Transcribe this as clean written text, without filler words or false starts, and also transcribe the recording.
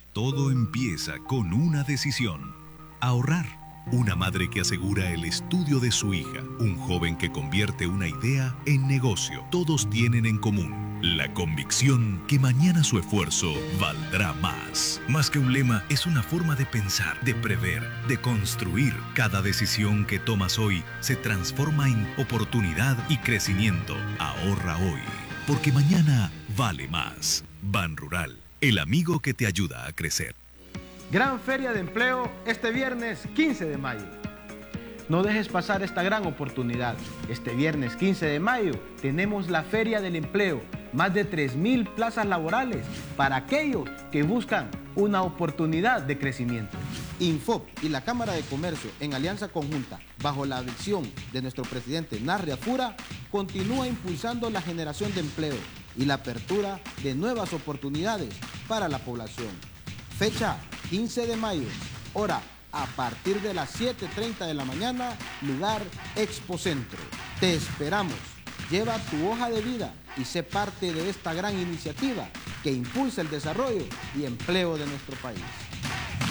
Todo empieza con una decisión: ahorrar. Una madre que asegura el estudio de su hija. Un joven que convierte una idea en negocio. Todos tienen en común la convicción que mañana su esfuerzo valdrá más. Más que un lema, es una forma de pensar, de prever, de construir. Cada decisión que tomas hoy se transforma en oportunidad y crecimiento. Ahorra hoy, porque mañana vale más. Ban Rural, el amigo que te ayuda a crecer. Gran Feria de Empleo este viernes 15 de mayo. No dejes pasar esta gran oportunidad. Este viernes 15 de mayo tenemos la Feria del Empleo. Más de 3,000 plazas laborales para aquellos que buscan una oportunidad de crecimiento. Infop y la Cámara de Comercio, en alianza conjunta, bajo la visión de nuestro presidente Narri Afura, continúa impulsando la generación de empleo y la apertura de nuevas oportunidades para la población. Fecha 15 de mayo, hora a partir de las 7:30 de la mañana, lugar Expo Centro. Te esperamos. Lleva tu hoja de vida y sé parte de esta gran iniciativa que impulsa el desarrollo y empleo de nuestro país.